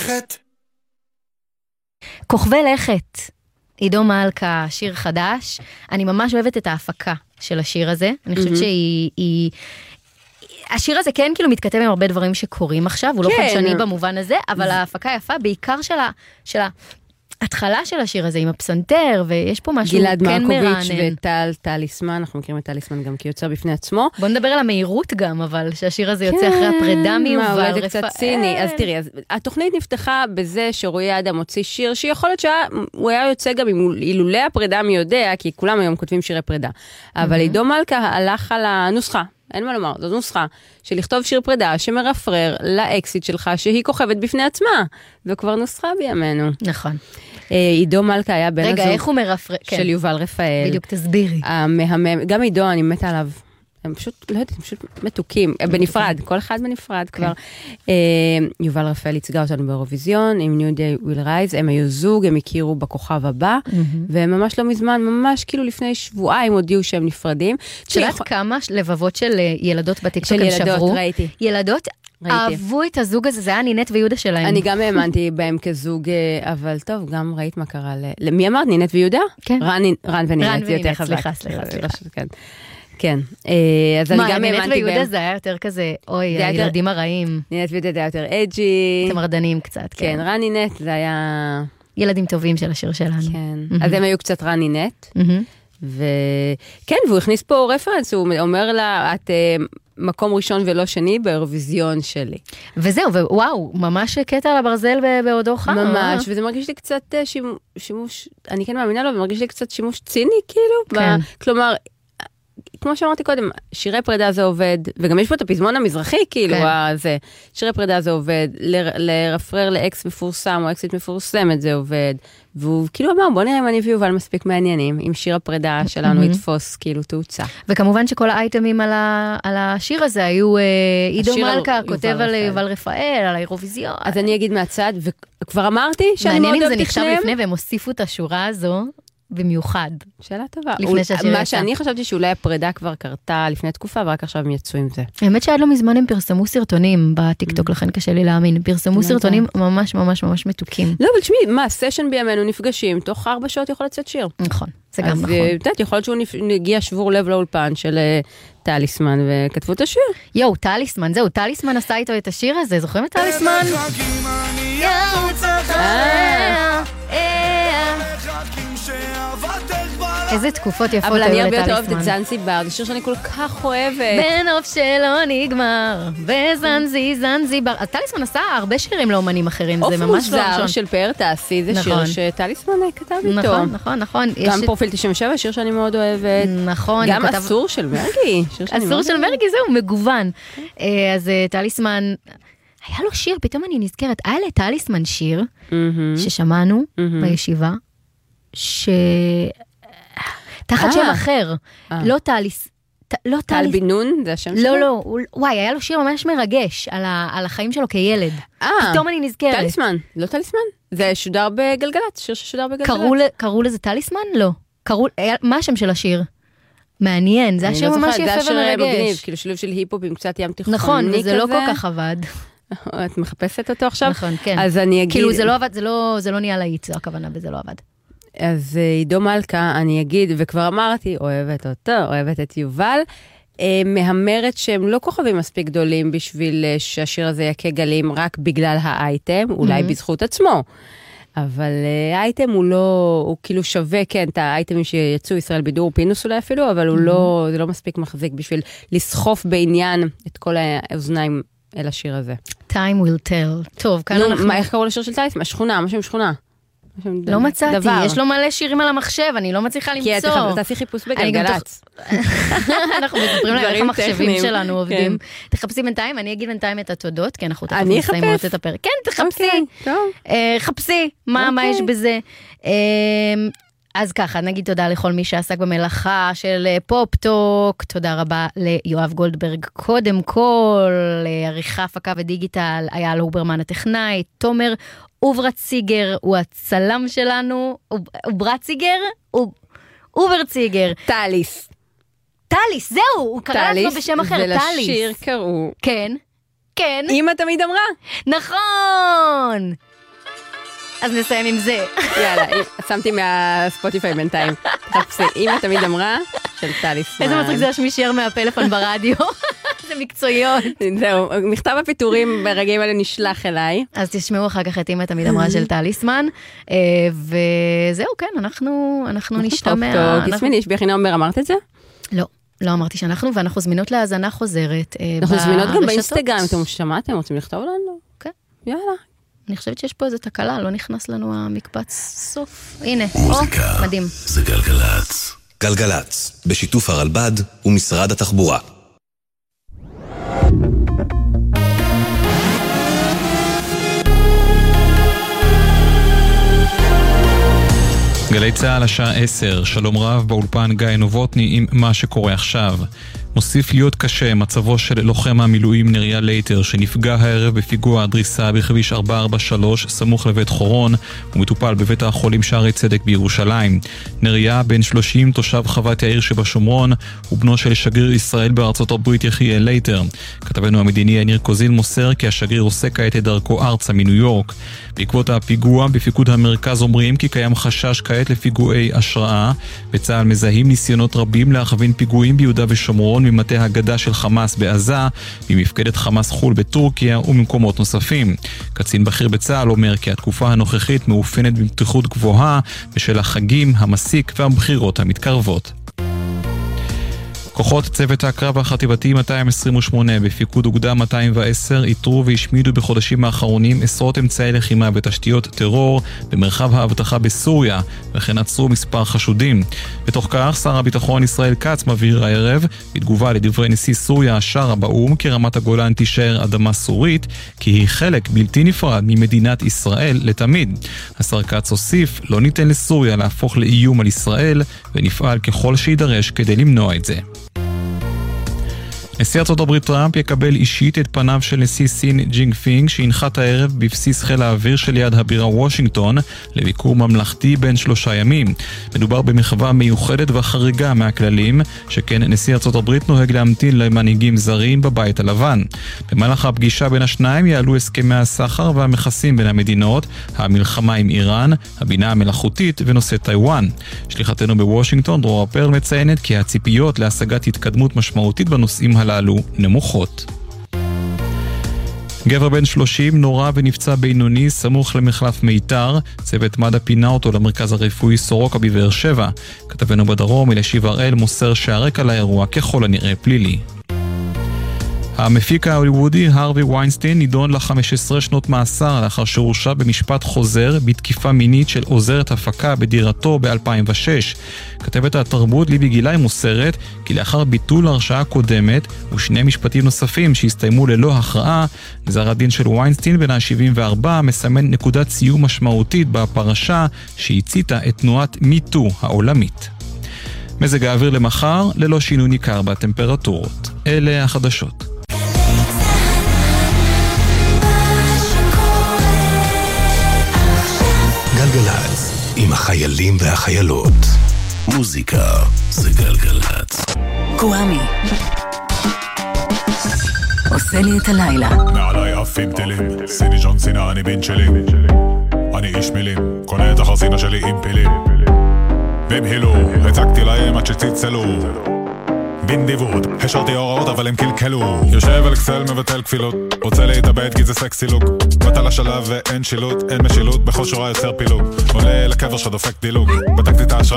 לכת. כוכבי לכת, עידו מלכה, שיר חדש. אני ממש אוהבת את ההפקה של השיר הזה. אני חושבת שהיא... השיר הזה כן כאילו מתכתב עם הרבה דברים שקורים עכשיו, הוא לא חדשני במובן הזה, אבל ההפקה יפה, בעיקר של ההתחלה של השיר הזה, עם הפסנתר, ויש פה משהו כן מרענן. גלעד מרקוביץ' וטל טליסמן, אנחנו מכירים את טליסמן גם כיוצר בפני עצמו. בוא נדבר על המהירות גם, אבל שהשיר הזה יוצא אחרי הפרידה מיובל רפאל. זה קצת ציני. אז תראי, התוכנית נפתחה בזה שרועי אדם הוציא שיר, שיכול להיות שהוא היה יוצא גם אילולא הפרידה מי יודע, כי כולם היום כותבים שירי פרידה. אבל עידו מלכה הלך על הנוסחה. אין מה לומר, זו נוסחה של לכתוב שיר פרידה שמרפרר לאקסיט שלך שהיא כוכבת בפני עצמה, וכבר נוסחה בימינו. נכון. עידו מלכה היה בן הזוג איך הוא מרפרר? של יובל רפאל. בדיוק, תסבירי. המהמם, גם עידו, אני מתה עליו. הם פשוט, לא יודעת, הם פשוט מתוקים, בנפרד, כל אחד בנפרד כבר. יובל רפאל הצגה אותנו באירוויזיון, עם New Day Will Rise, הם היו זוג, הם הכירו בכוכב הבא, והם ממש לא מזמן, ממש כאילו לפני שבועיים הודיעו שהם נפרדים. שאלת כמה לבבות של ילדות בטיקטוק הם שברו? ראיתי. ילדות אהבו את הזוג הזה, זה היה נינת ויהודה שלהם. אני גם האמנתי בהם כזוג, אבל טוב, גם ראית מה קרה למי אמרת? נינת ויהודה? כן. רן ונינת, זה יותר חזק. סליחה. כן, אז אני גם האמנתי בהם. נינת ויהודה זה היה יותר כזה, אוי, הילדים הרעים. נינת ויהודה זה היה יותר אג'י. אתם מרדנים קצת, כן. כן, רן נינת זה היה... ילדים טובים של השיר שלנו. כן, אז הם היו קצת רן נינת. וכן, והוא הכניס פה רפרנס, הוא אומר לה, את מקום ראשון ולא שני באירוויזיון שלי. וזהו, וואו, ממש קטע על הברזל בעודו חם. ממש, וזה מרגיש לי קצת שימוש, אני כן מאמינה לו, ומרגיש לי קצת שימוש ציני, כאילו. כן. כלומר, כמו שאמרתי קודם, שירי פרידה זה עובד, וגם יש פה את הפזמון המזרחי, כאילו, זה, שירי פרידה זה עובד, לרפרר לאקס מפורסם, או אקסית מפורסמת זה עובד, והוא כאילו אמר, בוא נראה אם אני ויובל מספיק מעניינים, אם שיר הפרידה שלנו יתפוס, כאילו, תאוצה. וכמובן שכל האייטמים על השיר הזה היו, עידו מלכה כותב על יובל רפאל, על האירוויזיון. אז אני אגיד מהצד, וכבר אמרתי שאני מאוד מעניין אם זה נחשב לפני, והם הוסיפו את השורה הזו, במיוחד. שאלה טובה. מה שאני חשבתי שאולי הפרידה כבר קרתה לפני תקופה, ורק עכשיו הם יצאו עם זה. האמת שעד לא מזמן הם פרסמו סרטונים בטיקטוק, לכן קשה לי להאמין. פרסמו סרטונים ממש ממש ממש מתוקים. לא, אבל תשמעי, מה, סשן בימינו נפגשים, תוך 4 שעות יכול לצאת שיר. נכון, זה גם נכון. אז יכול להיות שהוא הגיע שבור לב לאולפן של טליסמן, וכתבו את השיר. יואו, טליסמן, זהו, טליסמן עשה איתו את השיר הזה, זוכרים את טליסמן? איזה תקופות יפות אבל אני היו הרבה יותר לטליסמן. אוהבת את זנזיבר, זה שיר שאני כל כך אוהבת. בנוף שלא נגמר, זנזיבר. אז טליסמן עשה הרבה שירים לאומנים אחרים, זה ממש לא מוזר ראשון. של פאר תעשי, זה שיר שטליסמן כתב איתו. נכון. גם פרופיל 97, שיר שאני מאוד אוהבת. נכון. גם אסור של מרגי. אסור של מרגי, זהו, מגוון. אז טליסמן, היה לו שיר, פתאום אני נזכרת, היה לטליסמן שיר, ששמענו בישיבה, תחת שם אחר, לא טליס, טל בן נון, זה השם שלו? לא, וואי, היה לו שיר ממש מרגש על החיים שלו כילד. פתאום אני נזכרת. טליסמן, לא טליסמן? זה שודר בגלגלת, שיר ששודר בגלגלת. קראו לזה טליסמן? לא. מה השם של השיר? מעניין, זה השיר ממש יפה ומרגש. כאילו שילוב של היפ-הופ עם קצת ים תיכוני כזה. נכון, וזה לא כל כך עבד. את מחפשת אותו עכשיו? נכון, כן. אז אני אגיד... כאילו זה לא עבד, זה לא נהיה להיט, זו הכוונה וזה לא עבד. אז עידו מלכה, אני אגיד, וכבר אמרתי, אוהבת אותו, אוהבת את יובל, מהמרת שהם לא כוכבים מספיק גדולים בשביל שהשיר הזה יקה גלים רק בגלל האייטם, אולי בזכות עצמו. אבל האייטם הוא לא, הוא כאילו שווה, כן, את האייטמים שיצאו ישראל בידור, פינוס אולי אפילו, אבל הוא לא, זה לא מספיק מחזיק בשביל לסחוף בעניין את כל האוזניים אל השיר הזה. Time will tell. טוב, כאן אנחנו... איך קראו לשיר של טליסמן? שכונה, משהו עם שכונה. לא מצאתי, יש לו מלא שירים על המחשב, אני לא מצליחה למצוא. כי תעשי חיפוש בגלגלצ. אנחנו מספרים לה איך המחשבים שלנו עובדים. תחפשי בינתיים, אני אגיד בינתיים את התודות, כי אנחנו תכף מסיימות את הפרק. כן, תחפשי. חפשי, מה יש בזה. אז ככה, נגיד תודה לכל מי שעסק במלאכה של פופ-טוק, תודה רבה ליואב גולדברג, קודם כל, עריכה, הפקה ודיגיטל, אייל הוברמן הטכנאי, תומר אוברציגר, הוא הצלם שלנו, אוברציגר, אוברציגר. טליס. טליס, זהו, הוא קרא לעצמו בשם אחר, טליס. ולשיר קראו. כן. אמא תמיד אמרה. נכון. אז נסיים עם זה. יאללה, שמתי מהספוטיפיי בינתיים. תחפשי, אמא תמיד אמרה של טליסמן. איזה מצחיק זה שמי שייר מהפלאפון ברדיו. זה מקצועיות. זהו, מכתב הפיטורים ברגעים האלה נשלח אליי. אז תשמעו אחר כך את אמא תמיד אמרה של טליסמן. וזהו, כן, אנחנו נשתמע. תסמיני, יש ביחי נאמבר, אמרת את זה? לא אמרתי שאנחנו, ואנחנו זמינות להאזנה חוזרת. אנחנו זמינות גם באינסטגרם, אתם שמעתם, רוצים לכתוב לנו? כן. יאללה. אני חושבת שיש פה איזו תקלה, לא נכנס לנו המקבץ סוף. הנה, מדהים. זה גלגלץ. גלגלץ, בשיתוף הרלב"ד ומשרד התחבורה. גלי צהל השעה 10, שלום רב באולפן גיא נובוטני עם מה שקורה עכשיו. מוסיף להיות קשה מצבו של לוחם המילואים נריה לייטר שנפגע הערב בפיגוע הדריסה בכביש 443 סמוך לבית חורון ומטופל בבית החולים שערי צדק בירושלים. נריה בן 30 תושב חוות יאיר שבשומרון ובנו של שגריר ישראל בארצות הברית יחיאל לייטר. כתבנו המדיני יניר קוזין מוסר כי השגריר עושה כעת את דרכו ארצה מניו יורק. בעקבות הפיגוע בפיקוד המרכז אומרים כי קיים חשש כעת לפיגועי השראה. בצה"ל מזהים ניסיונות רבים להכווין פיגועים ביהודה ושומרון ממטה הגדה של חמאס בעזה, ממפקדת חמאס חול בטורקיה וממקומות נוספים. קצין בכיר בצה"ל אומר כי התקופה הנוכחית מאופיינת במתיחות גבוהה בשל החגים, המסיק והבחירות המתקרבות. כוחות צוות הקרב החטיבתי 228 בפיקוד אוגדה 210 איתרו והשמידו בחודשים האחרונים עשרות אמצעי לחימה ותשתיות טרור במרחב האבטחה בסוריה, וכן עצרו מספר חשודים. בתוך כך, שר הביטחון ישראל כץ מבהיר הערב, בתגובה לדברי נשיא סוריה השרה באום, כי רמת הגולן תישאר אדמה סורית, כי היא חלק בלתי נפרד ממדינת ישראל לתמיד. השר כץ הוסיף, לא ניתן לסוריה להפוך לאיום על ישראל, ונפעל ככל שידרש כדי למנוע את זה. נשיא ארצות הברית טראמפ יקבל אישית את פניו של נשיא סין ג'ינג פינג שהנחת הערב בבסיס חיל האוויר של יד הבירה וושינגטון לביקור ממלכתי בין 3 ימים. מדובר במחווה מיוחדת וחריגה מהכללים שכן נשיא ארצות הברית נוהג להמתין למנהיגים זרים בבית הלבן. במהלך הפגישה בין השניים יעלו הסכמי הסחר והמכסים בין המדינות, המלחמה עם איראן, הבינה המלאכותית ונושא טיואן. שליחתנו בוושינגטון דרורה פרל מציינת כי הציפיות להשגת התקדמות משמעותית בנושאים הללו נמוכות. גבר בן 30 נורא ונפצע בינוני סמוך למחלף מיתר. צוות מד"א פינה אותו למרכז הרפואי סורוקה בבאר שבע. כתבנו בדרום אלישיב הראל מוסר שהרקע לאירוע ככל הנראה פלילי. המפיק ההוליוודי הרווי ויינסטיין נידון ל-15 שנות מאסר לאחר שהורשע במשפט חוזר בתקיפה מינית של עוזרת הפקה בדירתו ב-2006. כתבת התרבות ליבי גילאי מוסרת כי לאחר ביטול הרשעה קודמת ושני משפטים נוספים שהסתיימו ללא הכרעה, גזר הדין של ויינסטיין בן ה-74 מסמן נקודת סיום משמעותית בפרשה שהציתה את תנועת מיטו העולמית. מזג האוויר למחר ללא שינוי ניכר בטמפרטורות. אלה החדשות. גלגלץ, עם החיילים והחיילות. מוזיקה זה גלגלץ. קוואמי עושה לי את הלילה. מעליי עפים טילים, סיני ג'ון סינה אני בן שלי. אני איש מילים, קונה את החרסינה שלי עם פילים. במהילו, הצגתי להם עד שצלצלו. בנדיבות, השארתי הוראות אבל הם קלקלו. יושב על אקסל מבטל כפילות, רוצה להתאבד כי זה סקסי לוק. בטל השלב ואין שילוט, אין משילות, בכל שורה יוצר פילוג. עולה לקבר שדופק דילוג, בדקתי את האשראי